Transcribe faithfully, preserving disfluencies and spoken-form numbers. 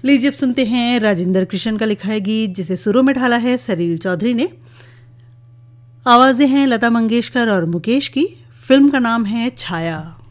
लीजिए अब सुनते हैं राजेंद्र कृष्ण का लिखा है गीत, जिसे सुरों में ढाला है सलील चौधरी ने। आवाजें हैं लता मंगेशकर और मुकेश की। फिल्म का नाम है छाया।